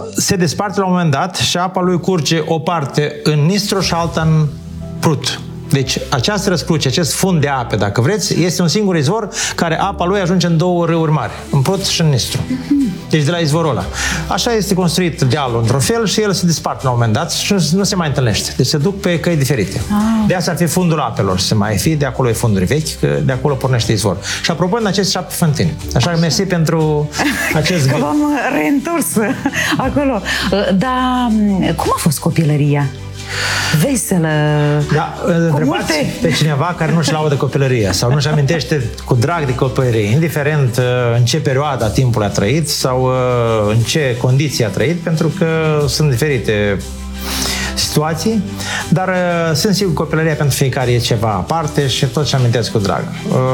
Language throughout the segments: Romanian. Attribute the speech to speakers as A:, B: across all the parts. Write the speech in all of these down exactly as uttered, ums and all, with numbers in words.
A: se desparte la un moment dat și apa lui curge o parte în Nistru și alta în Prut. Deci această răscruce, acest fund de ape, dacă vreți, este un singur izvor care apa lui ajunge în două râuri mari, în Prut și în Nistru. Deci de la izvorul ăla. Așa este construit dealul într-un fel și el se desparte la un moment dat și nu se mai întâlnește. Deci se duc pe căi diferite. Ah. De asta ar fi fundul apelor, să mai fi, de acolo e funduri vechi, că de acolo pornește izvor. Și apropo de aceste șapte fântâni. Așa că mersi pentru acest...
B: Că v-am reîntors acolo. Dar cum a fost copilăria? Veselă,
A: da, întrebați
B: multe...
A: pe cineva care nu-și laudă copilăria sau nu-și amintește cu drag de copilărie, indiferent în ce perioadă a timpului a trăit sau în ce condiții a trăit, pentru că sunt diferite situații, dar sunt sigur că copilăria pentru fiecare e ceva aparte și tot ce amintesc cu drag.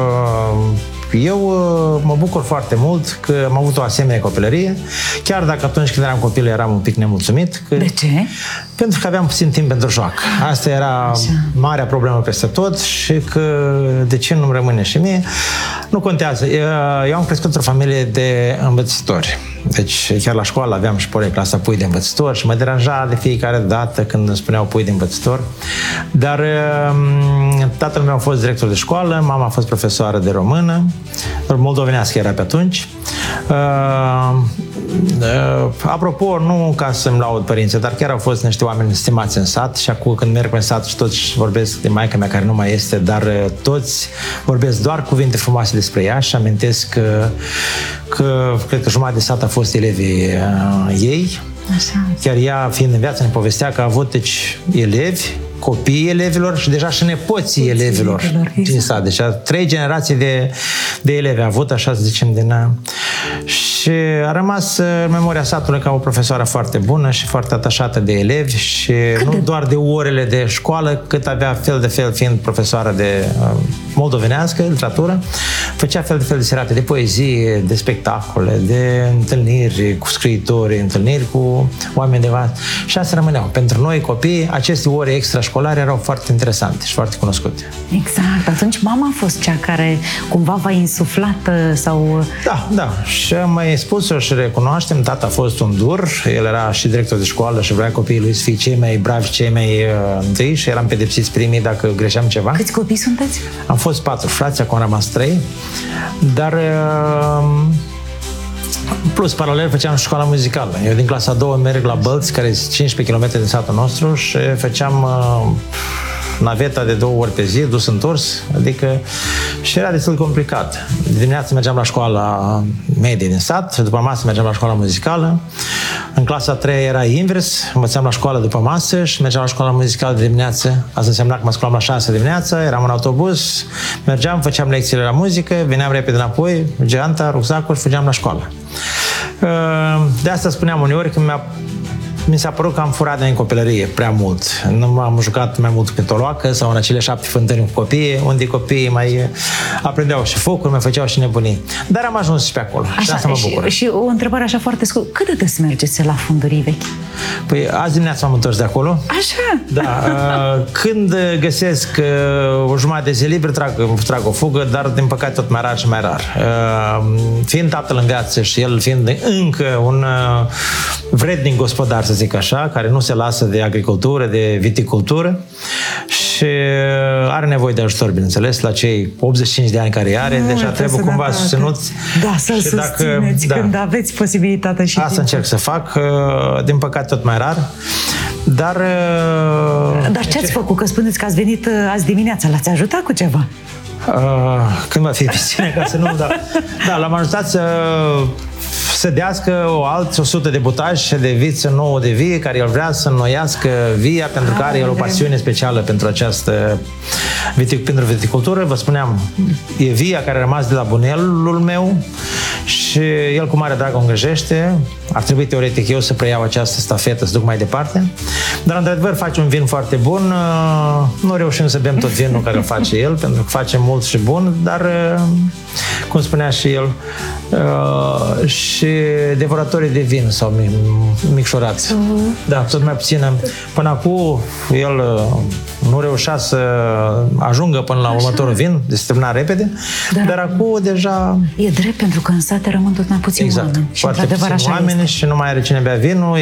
A: Eu mă bucur foarte mult că am avut o asemenea copilărie, chiar dacă atunci când eram copil eram un pic nemulțumit. Că...
B: De ce?
A: Pentru că aveam puțin timp pentru joacă. Asta era Așa. marea problemă peste tot și că de ce nu-mi rămâne și mie. Nu contează. Eu am crescut într-o familie de învățători. Deci chiar la școală aveam și pe clasa pui de învățător și mă deranja de fiecare dată când îmi spuneau pui de învățător. Dar tatăl meu a fost director de școală, mama a fost profesoară de română, moldovenească era pe atunci. Uh, uh, apropo, nu ca să-mi laud părinții, dar chiar au fost niște oameni stimați în sat și acum când merg în sat și toți vorbesc de maica mea care nu mai este, dar uh, toți vorbesc doar cuvinte frumoase despre ea și amintesc că, că cred că jumătate de sat a fost elevii uh, ei.
B: Așa.
A: Chiar ea, fiind în viață, ne povestea că a avut deci elevi, copiii elevilor și deja și nepoții elevilor din sat. Deci trei generații de, de elevi a avut, așa să zicem, din... Și a rămas în memoria satului ca o profesoară foarte bună și foarte atașată de elevi și Cât nu de... doar de orele de școală, cât avea fel de fel, fiind profesoară de uh, moldovenească, literatură, făcea fel de fel de serate de poezie, de spectacole, de întâlniri cu scriitori, întâlniri cu oameni de vasă. Și asta rămâneau. Pentru noi, copii, aceste ore extrașcolare erau foarte interesante și foarte cunoscute.
B: Exact. Atunci mama a fost cea care cumva v-a insuflat sau...
A: Da, da. Și am mai spus-o și recunoaștem, tata a fost un dur, el era și director de școală și vrea copiii lui să fie cei mai bravi, cei mai uh, întâi și eram pedepsiți primii dacă greșeam ceva.
B: Câți copii sunteți?
A: Am fost patru frați, acum am rămas trei, dar... Uh, plus, paralel, făceam școala muzicală. Eu din clasa a doua merg la Bălți, care este cincisprezece kilometri din satul nostru și făceam uh, naveta de două ori pe zi, dus întors, adică și era destul de complicat. De dimineață mergeam la școala medie din sat, după masă mergeam la școala muzicală. În clasa a treia era invers, învățam la școală după masă și mergeam la școala muzicală de dimineață. Asta însemna că mă sculam la șase dimineața, eram în autobuz, mergeam, făceam lecțiile la muzică, veneam repede înapoi, geanta, rucsacul și fugeam la școală. De asta spuneam uneori că mi-a mi s-a părut că am furat din copilărie prea mult. Nu m-am jucat mai mult pe toloacă sau în acele șapte fântâni cu copiii, unde copiii mai aprindeau și focuri, mai făceau și nebunii. Dar am ajuns și pe acolo. Așa, și asta mă bucură.
B: Și, și o întrebare așa foarte scurtă. Cât de des mergeți la fundurii vechi?
A: Păi azi dimineața m-am întors de acolo.
B: Așa?
A: Da. Când găsesc o jumătate de zi liber, trag, trag o fugă, dar din păcate tot mai rar și mai rar. Fiind tatăl în viață și el fiind încă un vrednic gospodar, să zic așa, care nu se lasă de agricultură, de viticultură și are nevoie de ajutor, bineînțeles, la cei optzeci și cinci de ani care are, no, deja trebuie cumva susținuți.
B: Da, să-l susțineți dacă, când da, aveți posibilitatea și
A: asta timp. Încerc să fac, din păcate tot mai rar, dar...
B: Dar ce ați făcut? Că spuneți că ați venit azi dimineața, l-ați ajutat cu ceva?
A: Uh, când va fi piscine, ca să nu... Da, da l-am ajutat să sădească o alți o sută de butași de viță nouă de vie, care el vrea să înnoiască via, pentru că are el o pasiune specială pentru această pentru viticultură. Vă spuneam, e via care a rămas de la bunelul meu și el cu mare drag o îngrijește. Ar trebui teoretic eu să preiau această stafetă, să duc mai departe. Dar într-adevăr face un vin foarte bun. Nu reușim să bem tot vinul care îl face el, pentru că face mult și bun, dar cum spunea și el, și devoratorii de vin sau micșorați. Uh-huh. Da, tot mai puțin. Până acum el nu reușea să ajungă până la Așa. următorul vin, deci se termina repede, dar, dar acum deja...
B: E drept, pentru că în sate rămân tot mai puțin
A: exact.
B: oameni. Și
A: foarte puțin oameni și nu mai are cine bea vinul.